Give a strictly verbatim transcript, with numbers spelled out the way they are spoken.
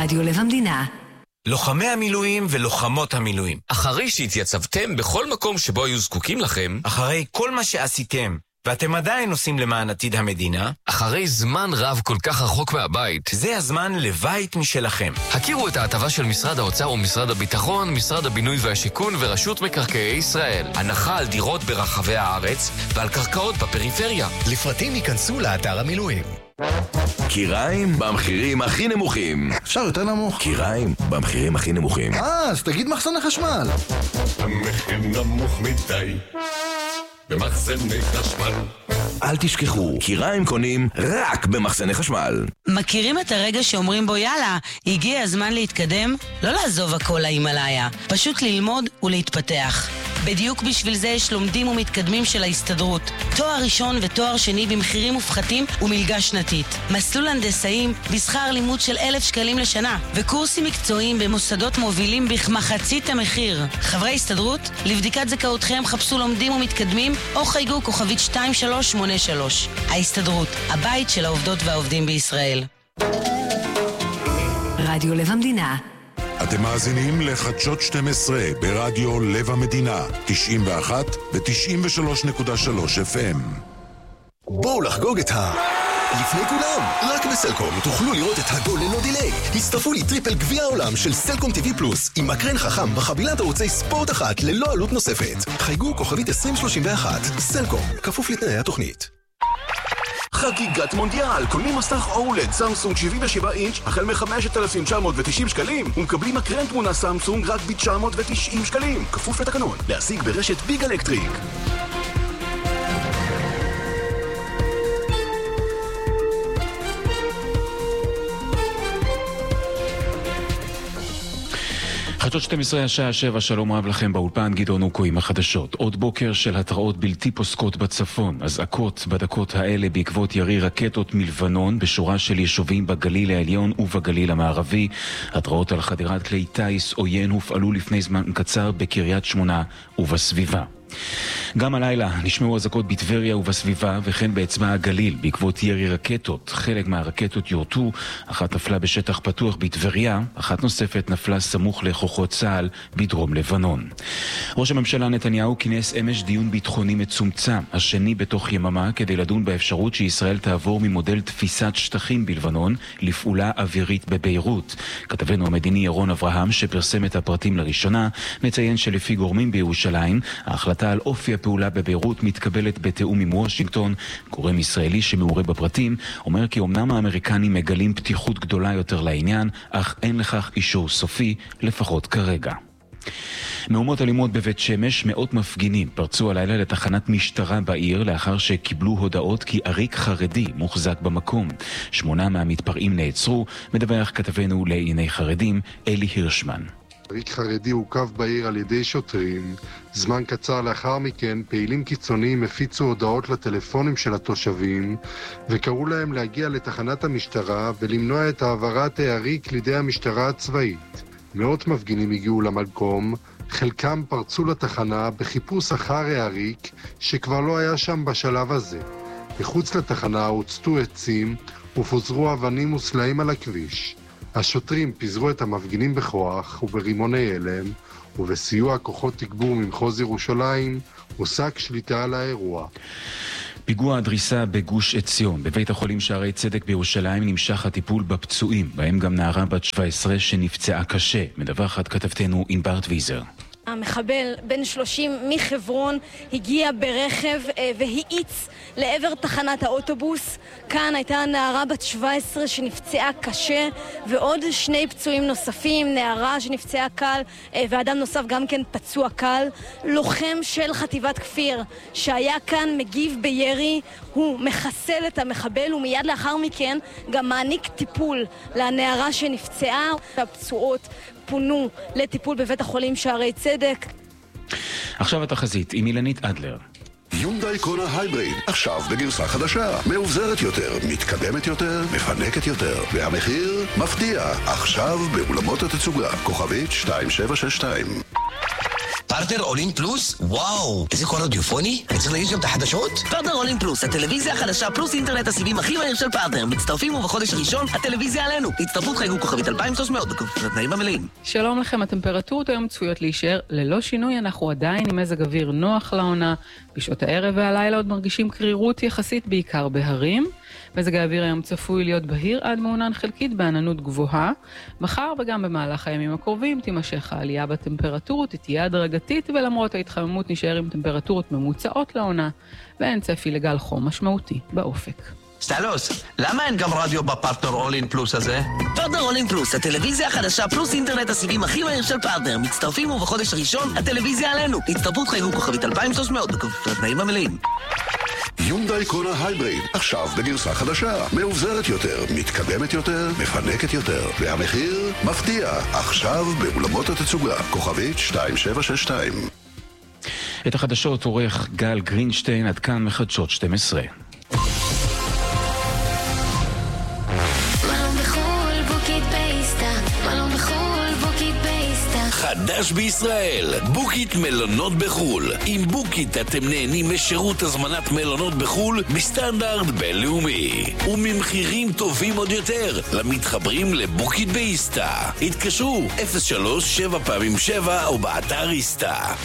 רדיו לב המדינה. לוחמי המילואים ולוחמות המילואים. אחרי שהתייצבתם בכל מקום שבו היו זקוקים לכם, אחרי כל מה שעשיתם, ואתם עדיין עושים למען עתיד המדינה, אחרי זמן רב כל כך רחוק מהבית, זה הזמן לבית משלכם. הכירו את ההטבה של משרד האוצר ומשרד הביטחון, משרד הבינוי והשיכון ורשות מקרקעי ישראל. הנחה על דירות ברחבי הארץ ועל קרקעות בפריפריה. לפרטים ייכנסו לאתר המילואים. קיריים במחירים הכי נמוכים. אפשר יותר נמוך? קיריים במחירים הכי נמוכים. אה, אז תגיד מחסני חשמל. המחיר נמוך מדי במחסני חשמל. אל תשכחו, קיריים קונים רק במחסני חשמל. מכירים את הרגע שאומרים בו יאללה, הגיע הזמן להתקדם? לא לעזוב הכל להימאליה, פשוט ללמוד ולהתפתח. בדיוק בשביל זה יש לומדים ומתקדמים של ההסתדרות. תואר ראשון ותואר שני במחירים מופחתים ומלגה שנתית. מסלול הנדסאים בשכר לימוד של אלף שקלים לשנה. וקורסים מקצועיים במוסדות מובילים בכמחצית המחיר. חברי הסתדרות, לבדיקת זכאותכם חפשו לומדים ומתקדמים או חייגו כוכבית שתיים שלוש שמונה שלוש. ההסתדרות, הבית של העובדות והעובדים בישראל. רדיו לב המדינה. אתם מאזינים לחדשות שתים עשרה ברדיו לב המדינה, תשעים ואחת ו-תשעים ושלוש נקודה שלוש אף אם. בואו לחגוג את ה... לפני כולם, רק בסלקום תוכלו לראות את הגול ללא דיליי. הצטרפו לי טריפל גביע העולם של סלקום טיווי פלוס עם מקרן חכם בחבילת ערוצי ספורט אחת ללא עלות נוספת. חייגו כוכבית עשרים שלושים ואחת. סלקום, כפוף לתנאי התוכנית. חגיגת מונדיאל, קונים מסך אולד סמסונג שבעים ושבעה אינץ' החל מ-חמשת אלפים תשע מאות ותשעים שקלים ומקבלים מקרן תמונה סמסונג רק ב-תשע מאות ותשעים שקלים, כפוף לתקנון. להשיג ברשת ביג אלקטריק. חדשות שתים עשרה השעה שבע, שלום רב לכם באולפן, גדעון אוקו עם החדשות. עוד בוקר של התראות בלתי פוסקות בצפון, אזעקות בדקות האלה בעקבות ירי רקטות מלבנון בשורה של יישובים בגליל העליון ובגליל המערבי. התראות על חדירת כלי טייס עוין הופעלו לפני זמן קצר בקריית שמונה ובסביבה. גם הלילה נשמעו אזעקות בטבריה ובסביבה וכן באצבע הגליל בעקבות ירי רקטות. חלק מהרקטות יורטו, אחת נפלה בשטח פתוח בטבריה, אחת נוספת נפלה סמוך לכוחות צה"ל בדרום לבנון. ראש הממשלה נתניהו כינס אמש דיון ביטחוני מצומצם, השני בתוך יממה, כדי לדון באפשרות שישראל תעבור ממודל תפיסת שטחים בלבנון לפעולה אווירית בביירות. כתבנו המדיני ירון אברהם, שפרסם את הפרטים לראשונה, מציין שלפי גורמים בירושלים, ההחלטה על אופי הפעולה בביירות מתקבלת בתאום עם וושינגטון. גורם ישראלי שמעורה בפרטים אומר כי אמנם האמריקנים מגלים פתיחות גדולה יותר לעניין, אך אין לכך אישור סופי, לפחות כרגע. מהומות אלימות בבית שמש, מאות מפגינים פרצו הלילה לתחנת משטרה בעיר לאחר שקיבלו הודעות כי עריק חרדי מוחזק במקום. שמונה מהמתפרעים נעצרו, מדווח כתבנו לענייני חרדים אלי הירשמן. עריק חרדי הוקף בעיר על ידי שוטרים. זמן קצר לאחר מכן פעילים קיצוניים הפיצו הודעות לטלפונים של התושבים וקראו להם להגיע לתחנת המשטרה ולמנוע את העברת העריק לידי המשטרה הצבאית. מאות מפגינים הגיעו למקום, חלקם פרצו לתחנה בחיפוש אחר העריק שכבר לא היה שם בשלב הזה. מחוץ לתחנה הוצתו עצים ופוזרו אבנים וסלעים על הכביש. השוטרים פיזרו את המפגינים בכוח וברימוני הלם, ובסיוע כוחות תגבור ממחוז ירושלים הושג שליטה על האירוע. פיגוע הדריסה בגוש עציון. בבית החולים שערי צדק בירושלים נמשך הטיפול בפצועים, בהם גם נערה בת שבע עשרה שנפצעה קשה. מדווחת כתבתנו ענבר טוויזר. המחבל בן שלושים מחברון הגיע ברכב והאיץ לעבר תחנת האוטובוס. כאן הייתה נערה בת שבע עשרה שנפצעה קשה ועוד שני פצועים נוספים, נערה שנפצעה קל ואדם נוסף גם כן פצוע קל. לוחם של חטיבת כפיר שהיה כאן מגיב בירי, הוא מחסל את המחבל ומיד לאחר מכן גם מעניק טיפול לנערה שנפצעה. הפצועות פונו לטיפול בבית החולים שערי צדק. עכשיו התחזית עם אילנית אדלר. יונדאי קונה הייבריד, עכשיו בגרסה חדשה, מאובזרת יותר, מתקדמת יותר, מפנקת יותר, והמחיר מפתיע, עכשיו באולמות התצוגה, כוכבית שתיים שבע שש שתיים. פרטנר אולין פלוס? וואו, איזה קול רדיופוני? אני צריך להגיד גם את החדשות? פרטנר אולין פלוס, הטלוויזיה החדשה פלוס אינטרנט הסיבים הכי מהיר של פרטנר. מצטרפים ובחודש הראשון הטלוויזיה עלינו. הצטרפות חייגו כוכבית אלפיים ושלוש מאות בכפוף לתנאים המלאים. שלום לכם, הטמפרטורות היום צפויות להישאר ללא שינוי. אנחנו עדיין עם מזג אוויר נוח לעונה. בשעות הערב והלילה עוד מרגישים קרירות יחסית בעיקר בהרים. מזג האוויר היום צפוי להיות בהיר עד מעונן חלקית בעננות גבוהה. מחר וגם במהלך הימים הקרובים תימשך העלייה בטמפרטורות, תהיה הדרגתית, ולמרות ההתחממות נשאר עם טמפרטורות ממוצעות לעונה, ואין צפי לגל חום משמעותי באופק. סטלוס, למה אין גם רדיו בפרטנר אולין פלוס הזה? פרטנר אולין פלוס, הטלוויזיה החדשה פלוס אינטרנט הסיבים הכי מהיר של פרטנר. מצטרפים ובחודש הראשון הטלוויזיה עלינו. הצטרפות חייגו כוכבית אלפיים ושלוש מאות בכפוף לתנאים המלאים. יונדאי קונה הייבריד, עכשיו בגרסה חדשה, מאובזרת יותר, מתקדמת יותר, מפנקת יותר, והמחיר מפתיע, עכשיו באולמות התצוגה, כוכבית שתיים שבע שש שתיים. את החדשות עורך גל גרינשטיין, עד כאן מחדשות שתים עשרה. חדש בישראל, בוקיט מלונות בחול. עם בוקיט אתם נהנים משירות הזמנת מלונות בחול בסטנדרט בינלאומי וממחירים טובים עוד יותר למתחברים לבוקיט באיסטה. התקשרו אפס שלוש שבע פעמים שבע או באתר איסטה.